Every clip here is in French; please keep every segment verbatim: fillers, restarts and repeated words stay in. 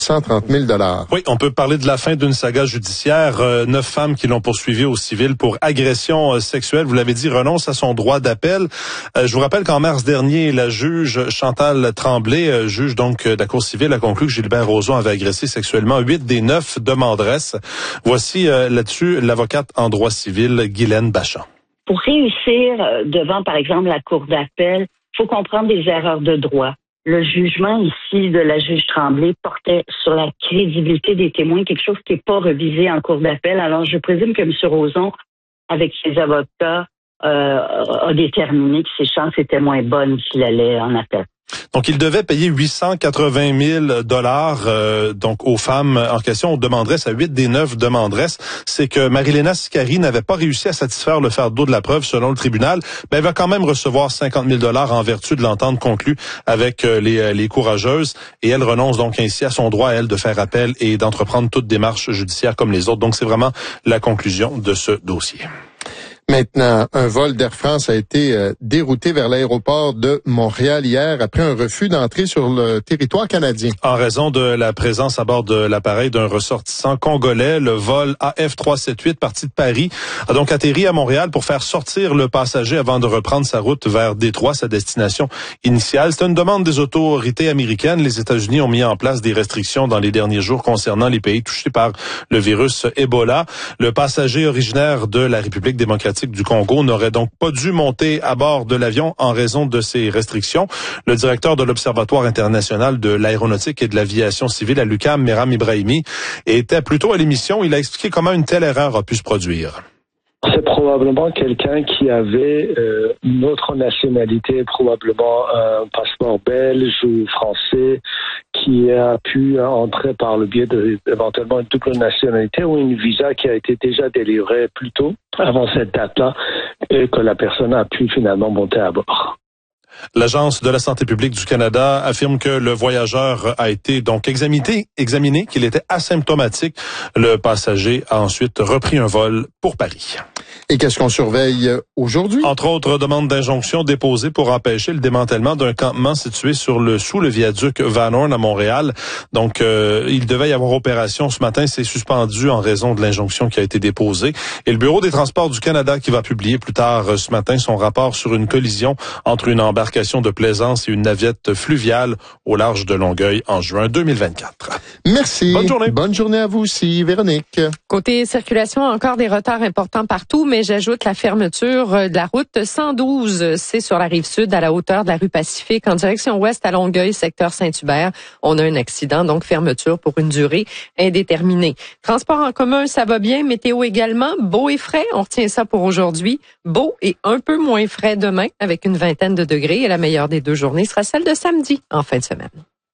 cent trente mille dollars. Oui, on peut parler de la fin d'une saga judiciaire. Euh, neuf femmes qui l'ont poursuivi au civil pour agression euh, sexuelle. Vous l'avez dit, renonce à son droit d'appel. Euh, je vous rappelle qu'en mars dernier, la juge Chantal Tremblay, euh, juge donc euh, de la Cour civile, a conclu que Gilbert Rozon avait agressé sexuellement huit des neuf demanderesses. Voici euh, là-dessus l'avocate en droit civil, Guylaine Bachand. Pour réussir devant, par exemple, la Cour d'appel, il faut comprendre des erreurs de droit. Le jugement ici de la juge Tremblay portait sur la crédibilité des témoins, quelque chose qui n'est pas revisé en cour d'appel. Alors, je présume que M. Rozon, avec ses avocats, euh, a déterminé que ses chances étaient moins bonnes s'il allait en appel. Donc, il devait payer huit cent quatre-vingt mille dollars euh, donc aux femmes en question, aux demanderesses, à huit des neuf demanderesses. C'est que Marilena Sicari n'avait pas réussi à satisfaire le fardeau de la preuve selon le tribunal, mais elle va quand même recevoir cinquante mille dollars en vertu de l'entente conclue avec euh, les, les courageuses. Et elle renonce donc ainsi à son droit à elle de faire appel et d'entreprendre toute démarche judiciaire comme les autres. Donc, c'est vraiment la conclusion de ce dossier. Maintenant, un vol d'Air France a été euh, dérouté vers l'aéroport de Montréal hier après un refus d'entrée sur le territoire canadien. En raison de la présence à bord de l'appareil d'un ressortissant congolais, le vol A F trois cent soixante-dix-huit parti de Paris a donc atterri à Montréal pour faire sortir le passager avant de reprendre sa route vers Détroit, sa destination initiale. C'est une demande des autorités américaines. Les États-Unis ont mis en place des restrictions dans les derniers jours concernant les pays touchés par le virus Ebola. Le passager originaire de la République démocratique du Congo n'aurait donc pas dû monter à bord de l'avion en raison de ces restrictions. Le directeur de l'Observatoire international de l'aéronautique et de l'aviation civile à l'U Q A M, Meram Ibrahimi, était plutôt à l'émission. Il a expliqué comment une telle erreur a pu se produire. C'est probablement quelqu'un qui avait euh, une autre nationalité, probablement un passeport belge ou français, qui a pu entrer par le biais de éventuellement une double nationalité ou une visa qui a été déjà délivrée plus tôt, avant cette date-là, et que la personne a pu finalement monter à bord. L'Agence de la santé publique du Canada affirme que le voyageur a été donc examiné, examiné, qu'il était asymptomatique. Le passager a ensuite repris un vol pour Paris. Et qu'est-ce qu'on surveille aujourd'hui? Entre autres, demande d'injonction déposée pour empêcher le démantèlement d'un campement situé sur le sous le viaduc Van Horn à Montréal. Donc, euh, il devait y avoir opération ce matin. C'est suspendu en raison de l'injonction qui a été déposée. Et le Bureau des transports du Canada qui va publier plus tard ce matin son rapport sur une collision entre une embarcation de plaisance et une navette fluviale au large de Longueuil en juin deux mille vingt-quatre. Merci. Bonne journée. Bonne journée à vous aussi, Véronique. Côté circulation, encore des retards importants partout, mais j'ajoute la fermeture de la route cent douze. C'est sur la rive sud, à la hauteur de la rue Pacifique, en direction ouest à Longueuil, secteur Saint-Hubert. On a un accident, donc fermeture pour une durée indéterminée. Transport en commun, ça va bien. Météo également, beau et frais. On retient ça pour aujourd'hui. Beau et un peu moins frais demain, avec une vingtaine de degrés. Et la meilleure des deux journées sera celle de samedi, en fin de semaine.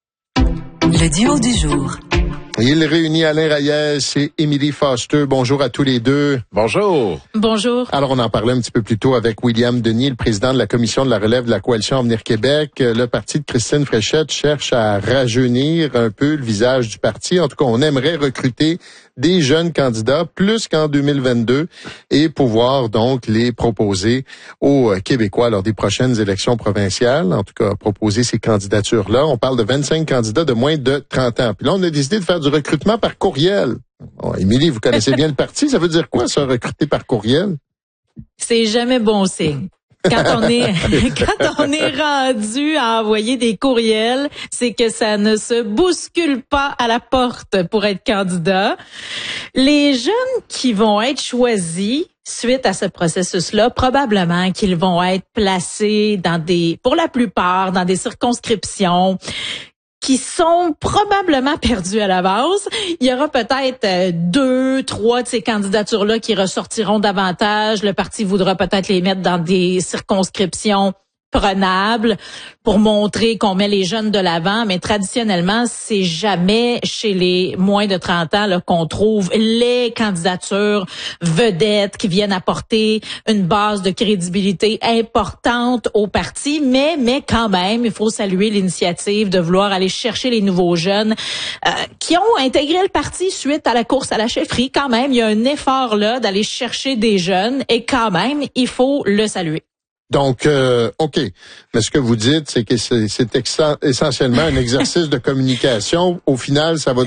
Le duo du jour. Il réunit Alain Reyes et Émilie Foster. Bonjour à tous les deux. Bonjour. Bonjour. Alors, on en parlait un petit peu plus tôt avec William Denis, le président de la commission de la relève de la coalition Avenir Québec. Le parti de Christine Fréchette cherche à rajeunir un peu le visage du parti. En tout cas, on aimerait recruter des jeunes candidats plus qu'en deux mille vingt-deux et pouvoir donc les proposer aux Québécois lors des prochaines élections provinciales. En tout cas, proposer ces candidatures-là. On parle de vingt-cinq candidats de moins de trente ans. Puis là, on a décidé de faire du recrutement par courriel. Oh, Émilie, vous connaissez bien le parti. Ça veut dire quoi, ça, recruter par courriel? C'est jamais bon signe. Quand on est quand on est rendu à envoyer des courriels, c'est que ça ne se bouscule pas à la porte pour être candidat. Les jeunes qui vont être choisis suite à ce processus-là, probablement qu'ils vont être placés dans des, pour la plupart, dans des circonscriptions qui sont probablement perdus à la base. Il y aura peut-être euh, deux, trois de ces candidatures-là qui ressortiront davantage. Le parti voudra peut-être les mettre dans des circonscriptions prenables pour montrer qu'on met les jeunes de l'avant, mais traditionnellement, c'est jamais chez les moins de trente ans là, qu'on trouve les candidatures vedettes qui viennent apporter une base de crédibilité importante au parti, mais mais quand même, il faut saluer l'initiative de vouloir aller chercher les nouveaux jeunes euh, qui ont intégré le parti suite à la course à la chefferie. Quand même, il y a un effort là d'aller chercher des jeunes et quand même, il faut le saluer. Donc, euh, OK. Mais ce que vous dites, c'est que c'est, c'est exa- essentiellement un exercice de communication. Au final, ça va